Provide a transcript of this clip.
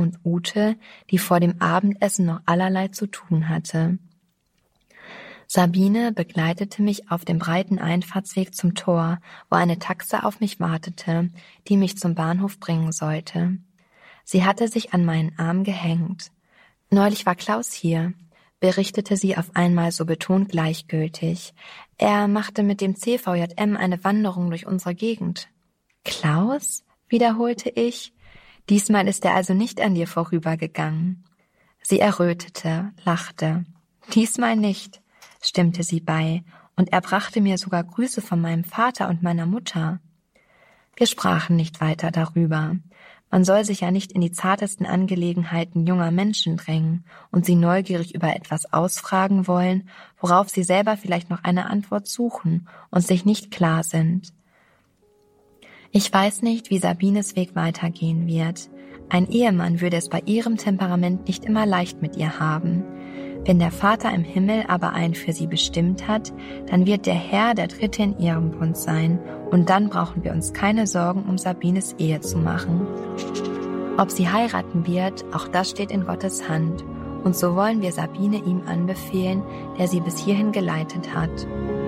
und Ute, die vor dem Abendessen noch allerlei zu tun hatte. Sabine begleitete mich auf dem breiten Einfahrtsweg zum Tor, wo eine Taxe auf mich wartete, die mich zum Bahnhof bringen sollte. Sie hatte sich an meinen Arm gehängt. »Neulich war Klaus hier«, berichtete sie auf einmal so betont gleichgültig. »Er machte mit dem CVJM eine Wanderung durch unsere Gegend.« »Klaus?«, wiederholte ich. »Diesmal ist er also nicht an dir vorübergegangen.« Sie errötete, lachte. »Diesmal nicht«, stimmte sie bei, »und er brachte mir sogar Grüße von meinem Vater und meiner Mutter.« Wir sprachen nicht weiter darüber. Man soll sich ja nicht in die zartesten Angelegenheiten junger Menschen drängen und sie neugierig über etwas ausfragen wollen, worauf sie selber vielleicht noch eine Antwort suchen und sich nicht klar sind. Ich weiß nicht, wie Sabines Weg weitergehen wird. Ein Ehemann würde es bei ihrem Temperament nicht immer leicht mit ihr haben. Wenn der Vater im Himmel aber einen für sie bestimmt hat, dann wird der Herr der Dritte in ihrem Bund sein und dann brauchen wir uns keine Sorgen um Sabines Ehe zu machen. Ob sie heiraten wird, auch das steht in Gottes Hand und so wollen wir Sabine ihm anbefehlen, der sie bis hierhin geleitet hat.